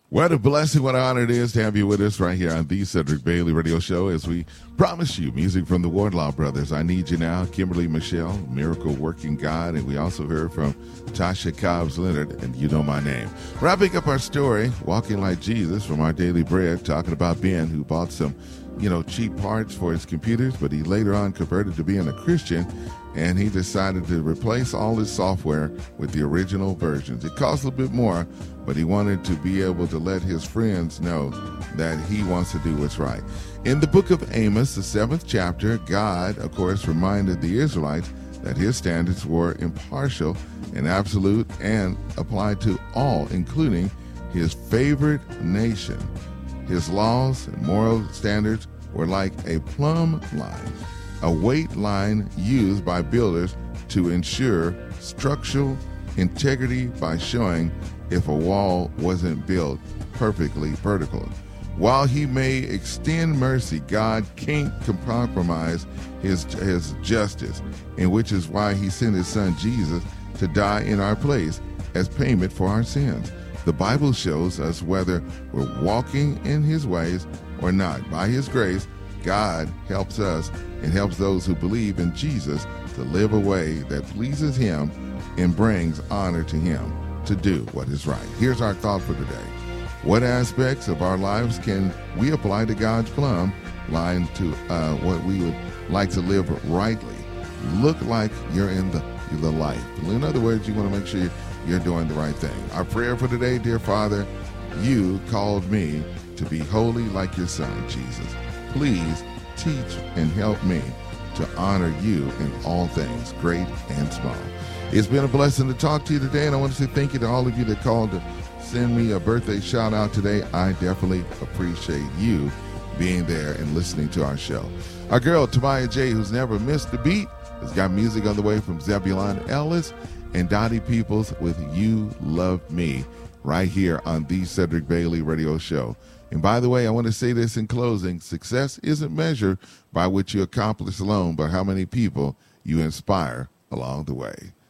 What a blessing, what an honor it is to have you with us right here on the Cedric Bailey Radio Show as we promise you music from the Wardlaw Brothers. I Need You Now, Kimberly Michelle, Miracle Working God, and we also heard from Tasha Cobbs Leonard and You Know My Name. Wrapping up our story, Walking Like Jesus from Our Daily Bread, talking about Ben who bought some cheap parts for his computers, but he later on converted to being a Christian, and he decided to replace all his software with the original versions. It cost a little bit more, but he wanted to be able to let his friends know that he wants to do what's right. In the book of Amos, the 7th chapter, God, of course, reminded the Israelites that his standards were impartial and absolute and applied to all, including his favorite nation. His laws and moral standards were like a plumb line, a weight line used by builders to ensure structural integrity by showing if a wall wasn't built perfectly vertical. While he may extend mercy, God can't compromise his justice, and which is why he sent his son Jesus to die in our place as payment for our sins. The Bible shows us whether we're walking in his ways or not. By his grace, God helps us and helps those who believe in Jesus to live a way that pleases him and brings honor to him, to do what is right. Here's our thought for today. What aspects of our lives can we apply to God's plumb line to what we would like to live rightly? Look like you're in the light. In other words, you want to make sure you're doing the right thing. Our prayer for today, dear Father, you called me to be holy like your son, Jesus. Please teach and help me to honor you in all things, great and small. It's been a blessing to talk to you today, and I want to say thank you to all of you that called to send me a birthday shout out today. I definitely appreciate you being there and listening to our show. Our girl, Tamaya J., who's never missed a beat, has got music on the way from Zebulon Ellis and Dottie Peoples with You Love Me right here on the Cedric Bailey Radio Show. And by the way, I want to say this in closing. Success isn't measured by what you accomplish alone, but how many people you inspire along the way.